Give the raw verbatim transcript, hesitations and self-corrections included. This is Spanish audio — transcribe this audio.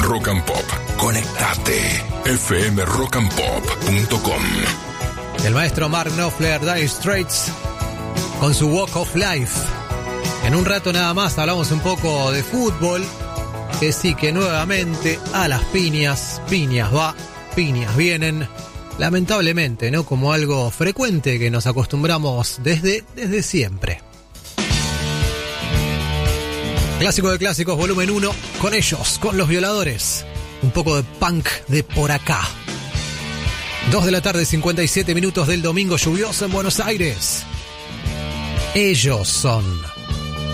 Rock and Pop. Conectate. f m rock and pop punto com. El maestro Mark Knopfler, Dire Straits, con su Walk of Life. En un rato nada más hablamos un poco de fútbol, que sí, que nuevamente a las piñas, piñas va, piñas vienen, lamentablemente, ¿no? Como algo frecuente que nos acostumbramos desde, desde siempre. Clásico de clásicos, volumen uno, con ellos, con Los Violadores. Un poco de punk de por acá. dos de la tarde, cincuenta y siete minutos del domingo lluvioso en Buenos Aires. Ellos son